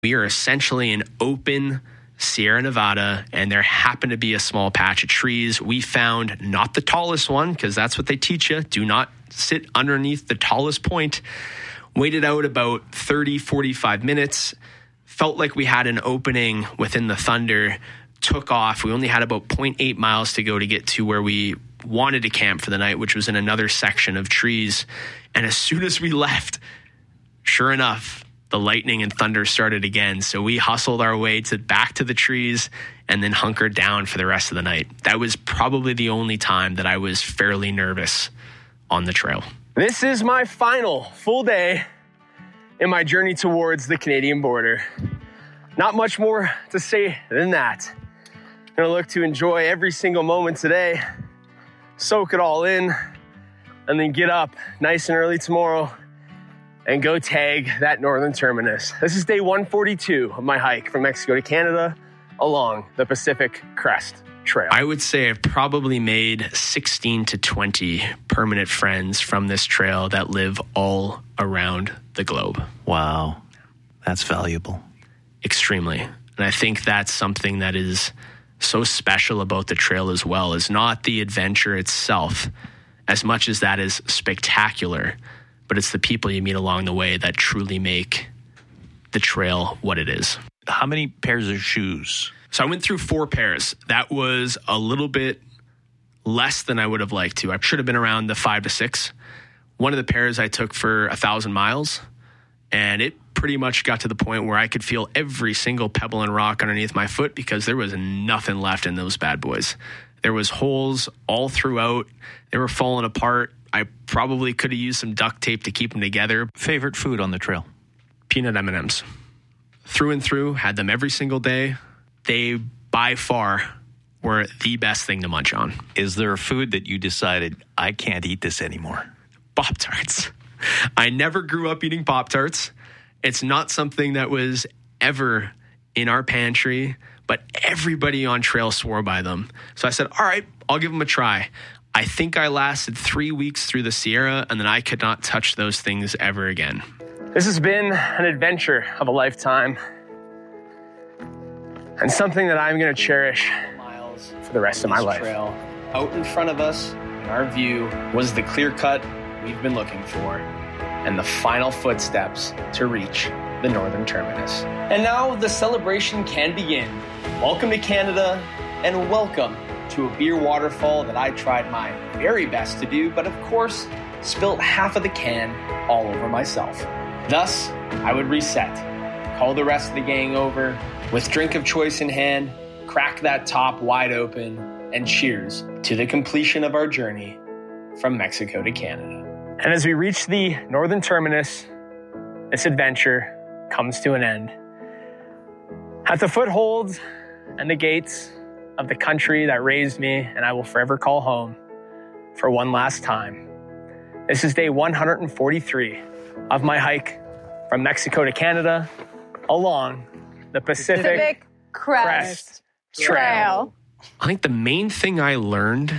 We are essentially an open Sierra Nevada, and there happened to be a small patch of trees. We found not the tallest one, because that's what they teach you. Do not sit underneath the tallest point. Waited out about 30, 45 minutes. Felt like we had an opening within the Thunder. Took off. We only had about 0.8 miles to go to get to where we wanted to camp for the night, which was in another section of trees. And as soon as we left, sure enough, the lightning and thunder started again. So we hustled our way back to the trees and then hunkered down for the rest of the night. That was probably the only time that I was fairly nervous on the trail. This is my final full day in my journey towards the Canadian border. Not much more to say than that. I'm gonna look to enjoy every single moment today, soak it all in, and then get up nice and early tomorrow and go tag that northern terminus. This is day 142 of my hike from Mexico to Canada along the Pacific Crest Trail. I would say I've probably made 16 to 20 permanent friends from this trail that live all around the globe. Wow, that's valuable. Extremely. And I think that's something that is so special about the trail as well, is not the adventure itself, as much as that is spectacular, but it's the people you meet along the way that truly make the trail what it is. How many pairs of shoes? So I went through 4 pairs. That was a little bit less than I would have liked to. I should have been around the 5 to 6. One of the pairs I took for 1,000 miles, and it pretty much got to the point where I could feel every single pebble and rock underneath my foot because there was nothing left in those bad boys. There was holes all throughout. They were falling apart. I probably could have used some duct tape to keep them together. Favorite food on the trail? Peanut M&Ms. Through and through, had them every single day. They, by far, were the best thing to munch on. Is there a food that you decided, I can't eat this anymore? Pop-Tarts. I never grew up eating Pop-Tarts. It's not something that was ever in our pantry, but everybody on trail swore by them. So I said, all right, I'll give them a try. I think I lasted 3 weeks through the Sierra, and then I could not touch those things ever again. This has been an adventure of a lifetime, and something that I'm going to cherish miles for the rest of my life. Trail out in front of us, in our view, was the clear cut we've been looking for, and the final footsteps to reach the northern terminus. And now the celebration can begin. Welcome to Canada, and welcome to a beer waterfall that I tried my very best to do, but of course, spilt half of the can all over myself. Thus, I would reset, call the rest of the gang over, with drink of choice in hand, crack that top wide open, and cheers to the completion of our journey from Mexico to Canada. And as we reach the northern terminus, this adventure comes to an end. At the footholds and the gates of the country that raised me and I will forever call home for one last time. This is day 143 of my hike from Mexico to Canada along the Pacific Crest Trail. I think the main thing I learned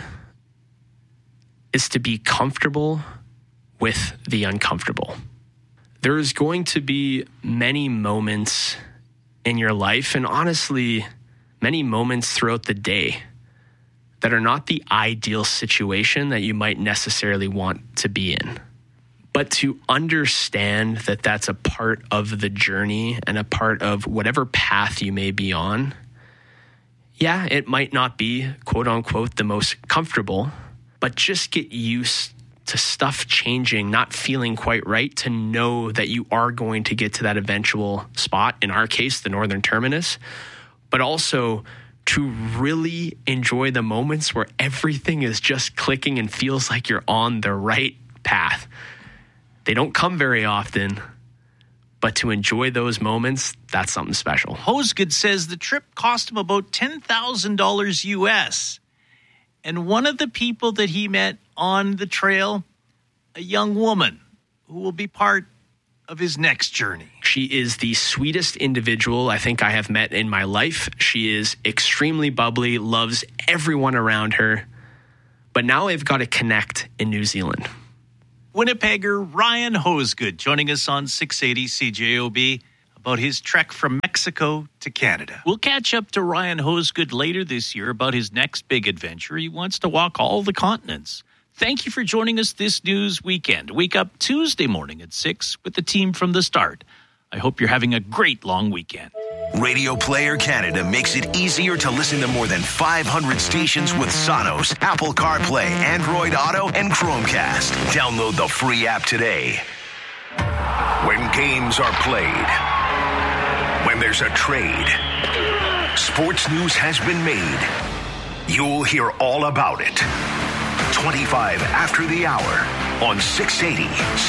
is to be comfortable with the uncomfortable. There's going to be many moments in your life, and honestly, many moments throughout the day that are not the ideal situation that you might necessarily want to be in. But to understand that that's a part of the journey and a part of whatever path you may be on, yeah, it might not be, quote unquote, the most comfortable, but just get used to stuff changing, not feeling quite right, to know that you are going to get to that eventual spot, in our case, the northern terminus, but also to really enjoy the moments where everything is just clicking and feels like you're on the right path. They don't come very often, but to enjoy those moments, that's something special. Hosgood says the trip cost him about $10,000 US. And one of the people that he met on the trail, a young woman who will be part of his next journey. She is the sweetest individual I think I have met in my life. She is extremely bubbly, loves everyone around her. But now I've got to connect in New Zealand. Winnipegger Ryan Hosgood joining us on 680 CJOB. A about his trek from Mexico to Canada. We'll catch up to Ryan Hosegood later this year about his next big adventure. He wants to walk all the continents. Thank you for joining us this news weekend. Wake up Tuesday morning at 6 with the team from the start. I hope you're having a great long weekend. Radio Player Canada makes it easier to listen to more than 500 stations with Sonos, Apple CarPlay, Android Auto, and Chromecast. Download the free app today. When games are played, when there's a trade, sports news has been made. You'll hear all about it. 25 after the hour on 680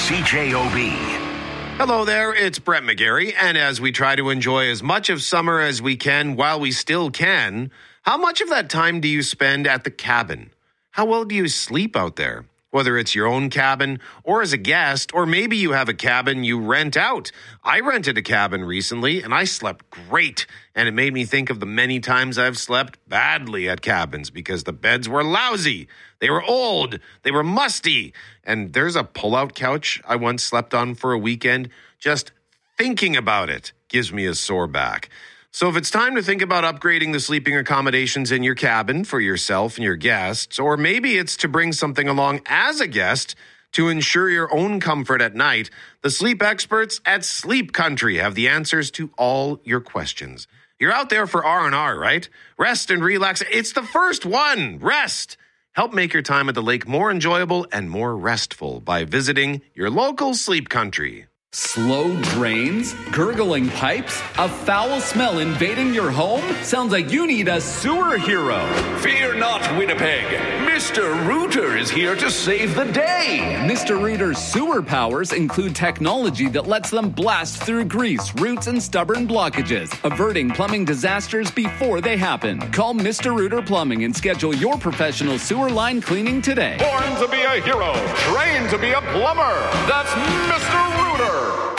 CJOB. Hello there, it's Brett McGarry, and as we try to enjoy as much of summer as we can while we still can, how much of that time do you spend at the cabin? How well do you sleep out there? Whether it's your own cabin or as a guest, or maybe you have a cabin you rent out. I rented a cabin recently, and I slept great, and it made me think of the many times I've slept badly at cabins because the beds were lousy, they were old, they were musty, and there's a pull-out couch I once slept on for a weekend. Just thinking about it gives me a sore back. So if it's time to think about upgrading the sleeping accommodations in your cabin for yourself and your guests, or maybe it's to bring something along as a guest to ensure your own comfort at night, the sleep experts at Sleep Country have the answers to all your questions. You're out there for R&R, right? Rest and relax. It's the first one. Rest. Help make your time at the lake more enjoyable and more restful by visiting your local Sleep Country. Slow drains? Gurgling pipes? A foul smell invading your home? Sounds like you need a sewer hero. Fear not, Winnipeg. Mr. Rooter is here to save the day. Mr. Rooter's sewer powers include technology that lets them blast through grease, roots, and stubborn blockages, averting plumbing disasters before they happen. Call Mr. Rooter Plumbing and schedule your professional sewer line cleaning today. Born to be a hero, trained to be a plumber. That's Mr. Rooter.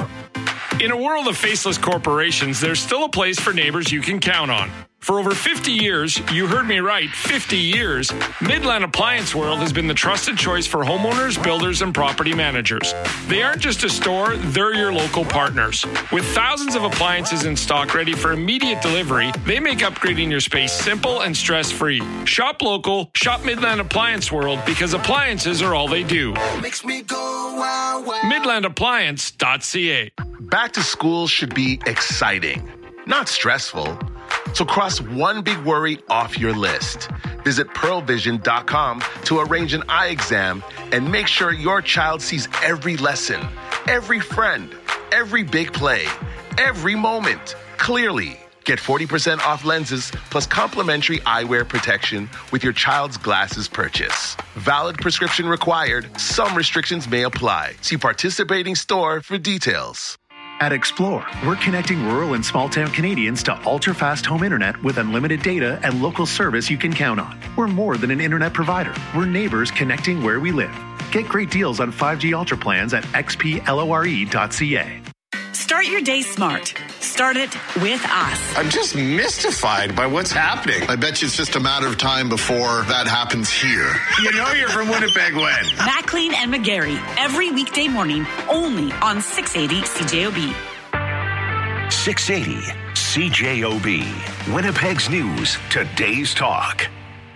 In a world of faceless corporations, there's still a place for neighbors you can count on. For over 50 years, you heard me right, 50 years, Midland Appliance World has been the trusted choice for homeowners, builders, and property managers. They aren't just a store, they're your local partners. With thousands of appliances in stock ready for immediate delivery, they make upgrading your space simple and stress-free. Shop local, shop Midland Appliance World, because appliances are all they do. Makes me go wow, wow. MidlandAppliance.ca. Back to school should be exciting, not stressful. So cross one big worry off your list. Visit pearlvision.com to arrange an eye exam and make sure your child sees every lesson, every friend, every big play, every moment clearly. Get 40% off lenses plus complimentary eyewear protection with your child's glasses purchase. Valid prescription required. Some restrictions may apply. See participating store for details. At Explore, we're connecting rural and small-town Canadians to ultra-fast home internet with unlimited data and local service you can count on. We're more than an internet provider. We're neighbors connecting where we live. Get great deals on 5G Ultra plans at xplore.ca. Start your day smart. Start it with us. I'm just mystified by what's happening. I bet you it's just a matter of time before that happens here. You know you're from Winnipeg when? Maclean and McGarry, every weekday morning, only on 680 CJOB. 680 CJOB. Winnipeg's news, today's talk.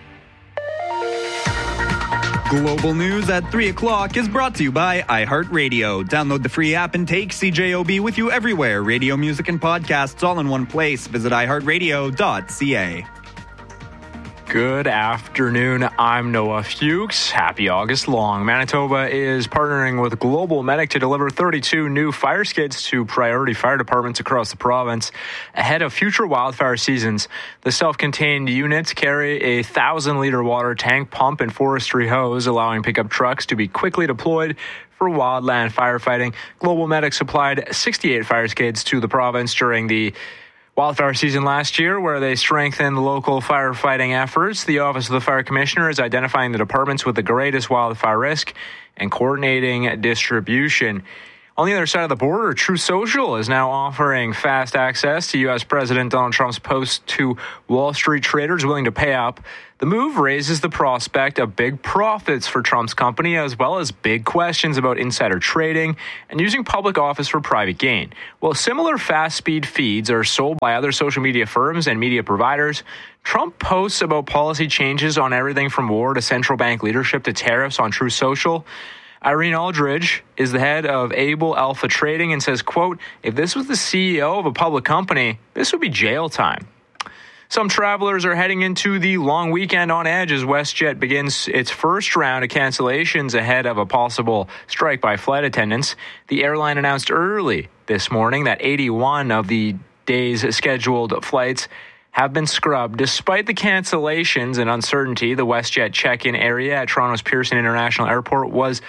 Global News at 3 o'clock is brought to you by iHeartRadio. Download the free app and take CJOB with you everywhere. Radio, music, and podcasts all in one place. Visit iHeartRadio.ca. Good afternoon. I'm Noah Fuchs. Happy August long. Manitoba is partnering with Global Medic to deliver 32 new fire skids to priority fire departments across the province ahead of future wildfire seasons. The self-contained units carry a 1,000-liter water tank, pump, and forestry hose, allowing pickup trucks to be quickly deployed for wildland firefighting. Global Medic supplied 68 fire skids to the province during the wildfire season last year, where they strengthened local firefighting efforts. The Office of the Fire Commissioner is identifying the departments with the greatest wildfire risk and coordinating distribution. On the other side of the border, Truth Social is now offering fast access to U.S. President Donald Trump's post to Wall Street traders willing to pay up. The move raises the prospect of big profits for Trump's company, as well as big questions about insider trading and using public office for private gain. While similar fast-speed feeds are sold by other social media firms and media providers, Trump posts about policy changes on everything from war to central bank leadership to tariffs on Truth Social. Irene Aldridge is the head of Able Alpha Trading and says, quote, "If this was the CEO of a public company, this would be jail time." Some travelers are heading into the long weekend on edge as WestJet begins its first round of cancellations ahead of a possible strike by flight attendants. The airline announced early this morning that 81 of the day's scheduled flights have been scrubbed. Despite the cancellations and uncertainty, the WestJet check-in area at Toronto's Pearson International Airport was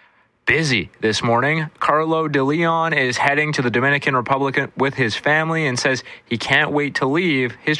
busy this morning. Carlo De Leon is heading to the Dominican Republic with his family and says he can't wait to leave his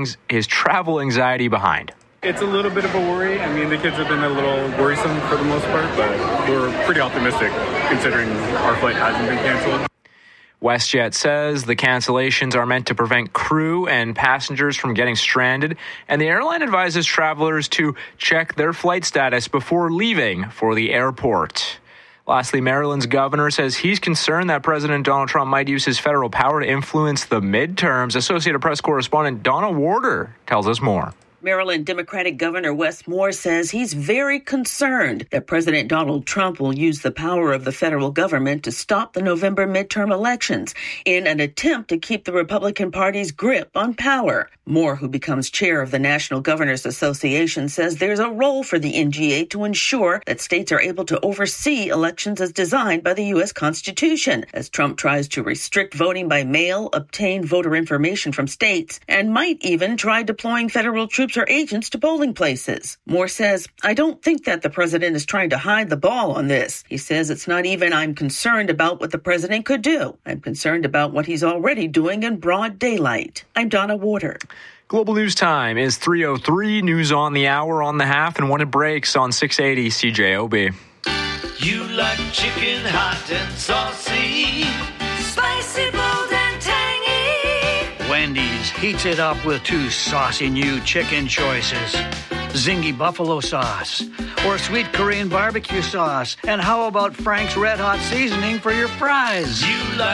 travel anxiety behind. It's a little bit of a worry. I mean, the kids have been a little worrisome for the most part, but we're pretty optimistic considering our flight hasn't been canceled. WestJet says the cancellations are meant to prevent crew and passengers from getting stranded, and the airline advises travelers to check their flight status before leaving for the airport. Lastly, Maryland's governor says he's concerned that President Donald Trump might use his federal power to influence the midterms. Associated Press correspondent Donna Warder tells us more. Maryland Democratic Governor Wes Moore says he's very concerned that President Donald Trump will use the power of the federal government to stop the November midterm elections in an attempt to keep the Republican Party's grip on power. Moore, who becomes chair of the National Governors Association, says there's a role for the NGA to ensure that states are able to oversee elections as designed by the U.S. Constitution, as Trump tries to restrict voting by mail, obtain voter information from states, and might even try deploying federal troops or agents to polling places. Moore says, "I don't think that the president is trying to hide the ball on this." He says it's not even I'm concerned about what the president could do. I'm concerned about what he's already doing in broad daylight. I'm Donna Warder. Global News Time is 3:03. News on the hour, on the half, and when it breaks on 680 CJOB. You like chicken hot and saucy, spicy, bold and tangy. Wendy's heats it up with two saucy new chicken choices. Zingy buffalo sauce or sweet Korean barbecue sauce. And how about Frank's Red Hot seasoning for your fries? You like